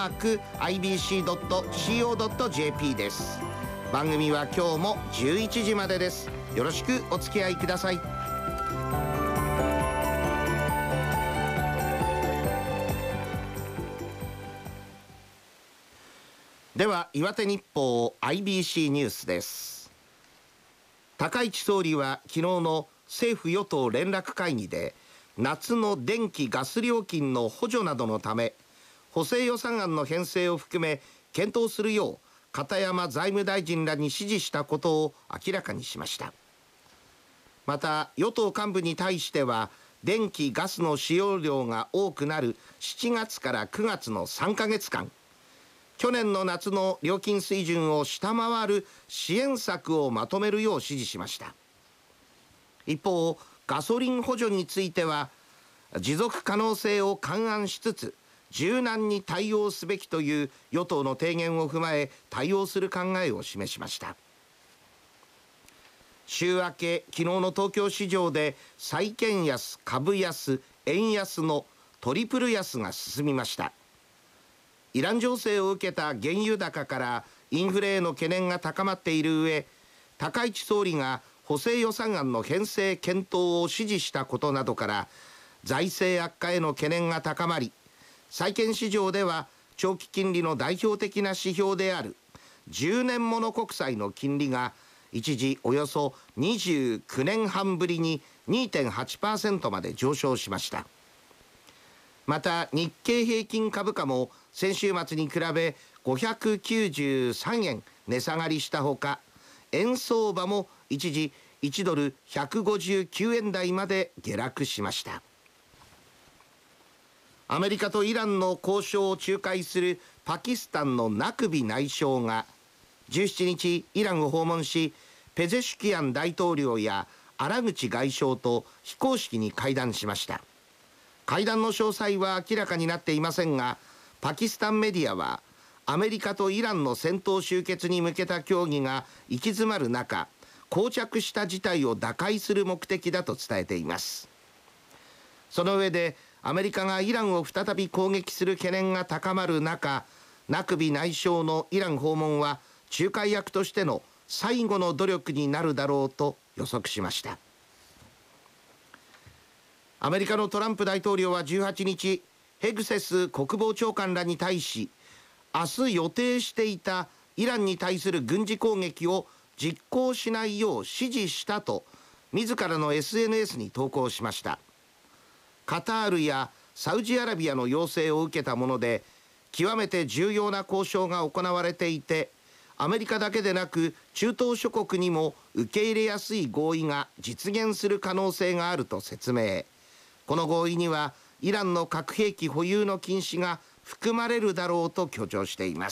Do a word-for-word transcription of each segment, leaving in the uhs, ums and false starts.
ーク アイビーシードットシーオードットジェーピー です。番組は今日もじゅういちじまでです。よろしくお付き合いください。では岩手日報 アイビーシー ニュースです。高市総理は昨日の政府与党連絡会議で、夏の電気・ガス料金の補助などのため補正予算案の編成を含め検討するよう片山財務大臣らに指示したことを明らかにしました。また与党幹部に対しては、電気・ガスの使用量が多くなるしちがつからくがつのさんかげつかん、去年の夏の料金水準を下回る支援策をまとめるよう指示しました。一方、ガソリン補助については持続可能性を勘案しつつ柔軟に対応すべきという与党の提言を踏まえ対応する考えを示しました。週明け、昨日の東京市場で債券安、株安、円安のトリプル安が進みました。イラン情勢を受けた原油高からインフレへの懸念が高まっている上、高市総理が補正予算案の編成検討を指示したことなどから財政悪化への懸念が高まり、債券市場では長期金利の代表的な指標であるじゅうねんもの国債の金利が一時およそにじゅうきゅうねんはんぶりに にてんはちパーセント まで上昇しました。また日経平均株価も先週末に比べごひゃくきゅうじゅうさんえん値下がりしたほか、円相場も一時いちドルひゃくごじゅうきゅうえん台まで下落しました。アメリカとイランの交渉を仲介するパキスタンのナクビ内相がじゅうしちにちイランを訪問し、ペゼシュキヤン大統領や荒口外相と非公式に会談しました。会談の詳細は明らかになっていませんが、パキスタンメディアはアメリカとイランの戦闘終結に向けた協議が行き詰まる中、膠着した事態を打開する目的だと伝えています。その上でアメリカがイランを再び攻撃する懸念が高まる中、ナクビ内相のイラン訪問は仲介役としての最後の努力になるだろうと予測しました。アメリカのトランプ大統領はじゅうはちにち、ヘグセス国防長官らに対し、明日予定していたイランに対する軍事攻撃を実行しないよう指示したと自らの エスエヌエス に投稿しました。カタールやサウジアラビアの要請を受けたもので、極めて重要な交渉が行われていて、アメリカだけでなく中東諸国にも受け入れやすい合意が実現する可能性があると説明。この合意にはイランの核兵器保有の禁止が含まれるだろうと強調しています。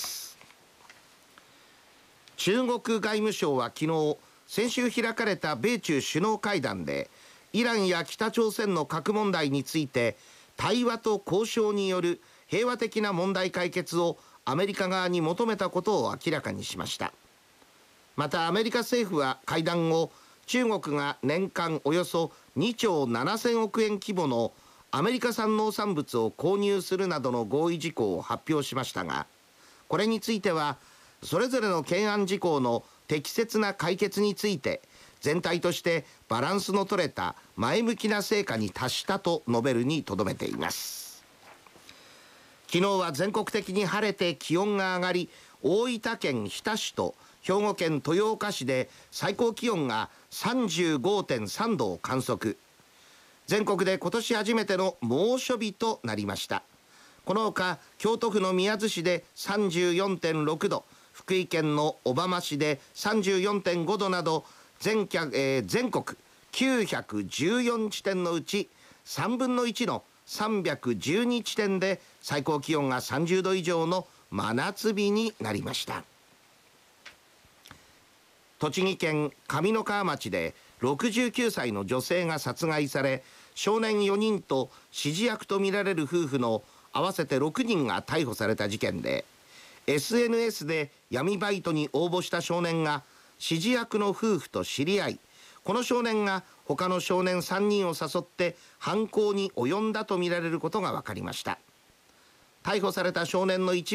中国外務省は昨日、先週開かれた米中首脳会談でイランや北朝鮮の核問題について対話と交渉による平和的な問題解決をアメリカ側に求めたことを明らかにしました。またアメリカ政府は会談後、中国が年間およそにちょうななせんおくえん規模のアメリカ産農産物を購入するなどの合意事項を発表しましたが、これについてはそれぞれの懸案事項の適切な解決について全体としてバランスの取れた前向きな成果に達したと述べるにとどめています。昨日は全国的に晴れて気温が上がり、大分県日田市と兵庫県豊岡市で最高気温が さんじゅうごてんさんどを観測。全国で今年初めての猛暑日となりました。このほか京都府の宮津市で さんじゅうよんてんろくど、福井県の小浜市で さんじゅうよんてんごどなど 全,、えー、全国きゅうひゃくじゅうよんちてんのうちさんぶんのいちのさんびゃくじゅうにちてんで最高気温がさんじゅうど以上の真夏日になりました。栃木県上三川町でろくじゅうきゅうさいの女性が殺害され、少年よにんと指示役とみられる夫婦の合わせてろくにんが逮捕された事件で、 エスエヌエス で闇バイトに応募した少年が指示役の夫婦と知り合い、この少年が他の少年さんにんを誘って犯行に及んだとみられることが分かりました。逮捕された少年の一部